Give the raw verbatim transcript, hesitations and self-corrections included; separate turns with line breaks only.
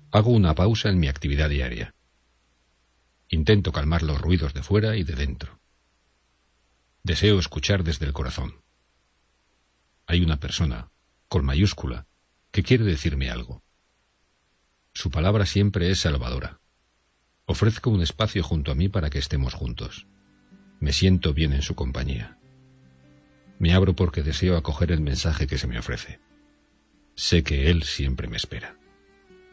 Hago una pausa en mi actividad diaria. Intento calmar los ruidos de fuera y de dentro. Deseo escuchar desde el corazón. Hay una persona, con mayúscula, que quiere decirme algo. Su palabra siempre es salvadora. Ofrezco un espacio junto a mí para que estemos juntos. Me siento bien en su compañía. Me abro porque deseo acoger el mensaje que se me ofrece. Sé que él siempre me espera.